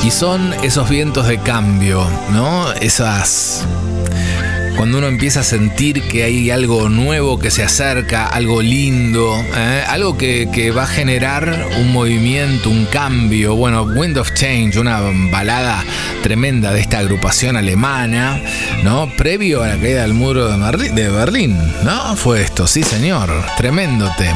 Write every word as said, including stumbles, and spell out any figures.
Y son esos vientos de cambio, ¿no? Esas... Cuando uno empieza a sentir que hay algo nuevo que se acerca, algo lindo, ¿eh? algo que, que va a generar un movimiento, un cambio. Bueno, Wind of Change, una balada tremenda de esta agrupación alemana, ¿no? Previo a la caída del muro de, Marli- de Berlín, ¿no? Fue esto, sí señor, tremendo tema.